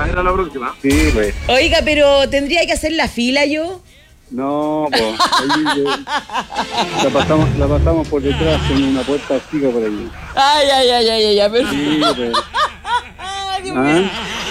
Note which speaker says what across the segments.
Speaker 1: ver a la próxima.
Speaker 2: Sí, pues.
Speaker 3: Oiga, pero ¿tendría que hacer la fila yo?
Speaker 2: No, pues. La pasamos por detrás en una puerta chica por allí.
Speaker 3: Ay, pero...
Speaker 2: Sí, pues.
Speaker 3: Dios mío.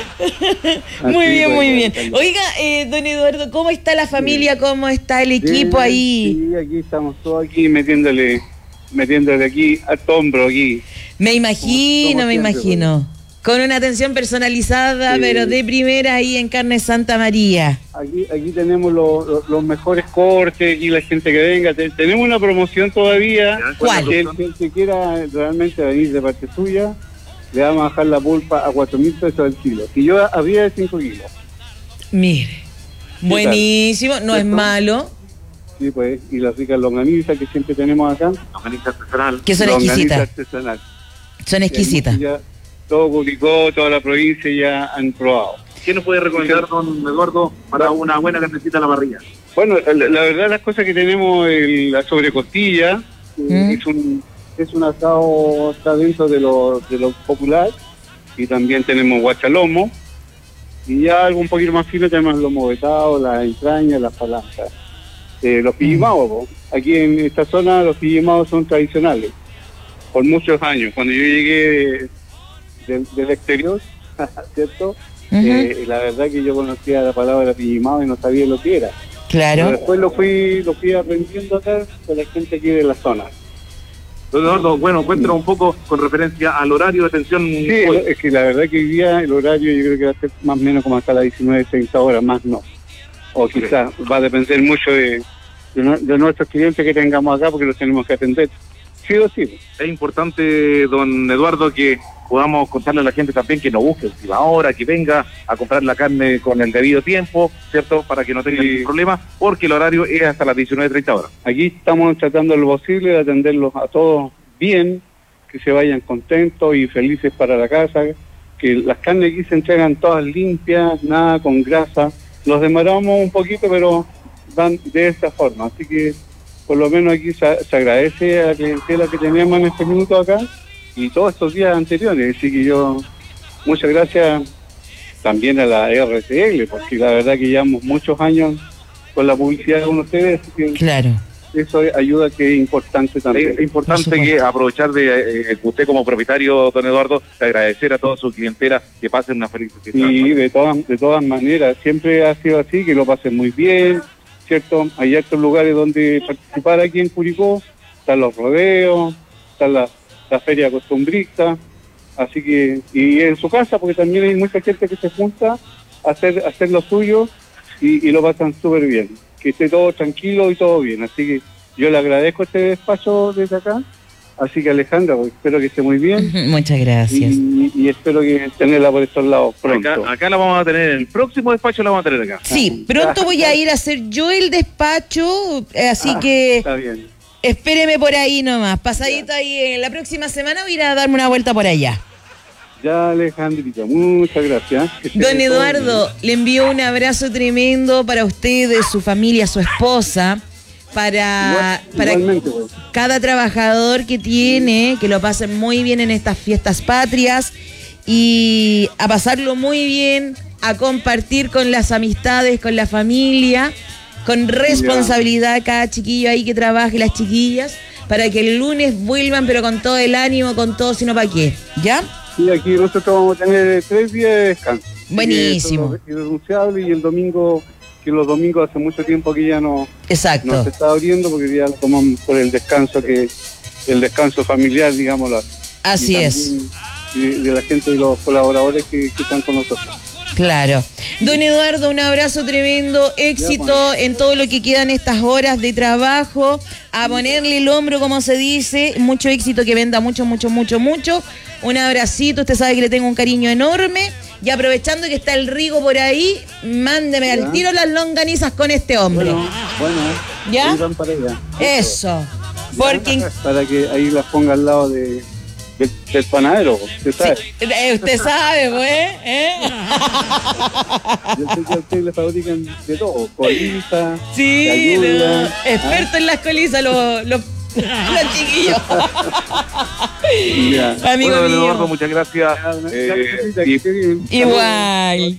Speaker 3: Muy bien, muy bien. Oiga, don Eduardo, ¿cómo está la familia? ¿Cómo está el equipo ahí?
Speaker 2: Sí, aquí estamos todos aquí metiéndole aquí al hombro aquí.
Speaker 3: Me imagino. Con una atención personalizada, sí, pero de primera ahí en Carne Santa María.
Speaker 2: Aquí tenemos los mejores cortes, aquí la gente que venga. Tenemos una promoción todavía.
Speaker 3: ¿Cuál?
Speaker 2: Que el que quiera realmente venir de parte suya, le vamos a bajar la pulpa a 4.000 pesos al kilo. Si yo había de 5 kilos.
Speaker 3: Mire, buenísimo, no es malo.
Speaker 2: Sí, pues, y las ricas longanizas que siempre tenemos acá.
Speaker 1: Longaniza artesanal.
Speaker 3: Que son exquisitas.
Speaker 2: Artesanal.
Speaker 3: Son exquisitas.
Speaker 2: Todo Curicó, toda la provincia ya han probado.
Speaker 1: ¿Qué nos puede recomendar, don Eduardo, para una buena carnecita a la parrilla?
Speaker 2: Bueno, la verdad las cosas que tenemos, la sobrecostilla, es un asado, está dentro de lo popular, y también tenemos guachalomo, y ya algo un poquito más fino tenemos el lomo vetado, las entrañas, las palancas. Los pillimaos, aquí en esta zona los pillimaos son tradicionales, por muchos años. Cuando yo llegué del exterior, ¿cierto? La verdad que yo conocía la palabra pillimao y no sabía lo que era.
Speaker 3: Claro.
Speaker 2: Pero después lo fui aprendiendo acá con la gente aquí de la zona.
Speaker 1: Don Eduardo, bueno, cuéntanos un poco con referencia al horario de atención.
Speaker 2: Sí, es que la verdad que hoy día el horario yo creo que va a ser más o menos como hasta las 19:30 horas, más no. O quizás va a depender mucho de nuestros clientes que tengamos acá, porque los tenemos que atender. Sí o sí.
Speaker 1: Es importante, don Eduardo, que podamos contarle a la gente también que no busque última hora, que venga a comprar la carne con el debido tiempo, ¿cierto? Para que no tenga ningún problema, porque el horario es hasta las 19:30 horas.
Speaker 2: Aquí estamos tratando lo posible de atenderlos a todos bien, que se vayan contentos y felices para la casa, que las carnes aquí se entregan todas limpias, nada con grasa. Los demoramos un poquito, pero van de esta forma, así que por lo menos aquí se agradece a la clientela que teníamos en este minuto acá y todos estos días anteriores. Así que muchas gracias también a la RTL, porque la verdad que llevamos muchos años con la publicidad con ustedes. Así que
Speaker 3: claro.
Speaker 2: Eso ayuda, que es importante también.
Speaker 1: Es importante que aprovechar de usted como propietario, don Eduardo, de agradecer a toda su clientela, que pasen una feliz fiesta.
Speaker 2: Sí, de todas maneras, siempre ha sido así, que lo pasen muy bien, ¿cierto? Hay otros lugares donde participar aquí en Curicó, están los rodeos, está la feria costumbrista, así que, y en su casa, porque también hay mucha gente que se junta a hacer lo suyo y lo pasan súper bien, que esté todo tranquilo y todo bien, así que yo le agradezco este despacho desde acá, así que Alejandra, pues, espero que esté muy bien.
Speaker 3: Muchas gracias.
Speaker 2: Y espero que tenerla por estos lados pronto.
Speaker 1: Acá la vamos a tener, en el próximo despacho la vamos a tener acá.
Speaker 3: Sí, pronto voy a ir a hacer yo el despacho, así que
Speaker 2: está bien.
Speaker 3: Espéreme por ahí nomás, pasadito ahí, en la próxima semana voy a ir a darme una vuelta por allá.
Speaker 2: Ya, Alejandrita, muchas gracias.
Speaker 3: Don Eduardo, le envío un abrazo tremendo para usted, su familia, su esposa, para cada trabajador que tiene, que lo pasen muy bien en estas fiestas patrias y a pasarlo muy bien, a compartir con las amistades, con la familia, con responsabilidad cada chiquillo ahí que trabaje, las chiquillas, para que el lunes vuelvan, pero con todo el ánimo, con todo, sino para qué, ¿ya?
Speaker 2: Sí, aquí nosotros vamos a tener 3 días de descanso.
Speaker 3: Buenísimo.
Speaker 2: Es irrenunciable, y el domingo, que los domingos hace mucho tiempo que ya no se está abriendo, porque ya lo tomamos por el descanso, el descanso familiar, digámoslo.
Speaker 3: Así es.
Speaker 2: De la gente y los colaboradores que están con nosotros.
Speaker 3: Claro. Don Eduardo, un abrazo tremendo, éxito en todo lo que quedan estas horas de trabajo, a ponerle el hombro, como se dice, mucho éxito, que venda mucho. Un abracito, usted sabe que le tengo un cariño enorme, y aprovechando que está el Rigo por ahí, mándeme al tiro las longanizas con este hombre.
Speaker 2: Bueno,
Speaker 3: ¿ya?
Speaker 2: Van para allá.
Speaker 3: Eso. Porque...
Speaker 2: para que ahí las ponga al lado del panadero, usted sabe.
Speaker 3: Sí, usted sabe, pues,
Speaker 2: Yo sé que a ustedes les fabrican de todo, colizas,
Speaker 3: sí, experto en las colizas, los chiquillos. Amigo mío.
Speaker 1: Eduardo, muchas gracias.
Speaker 2: Igual.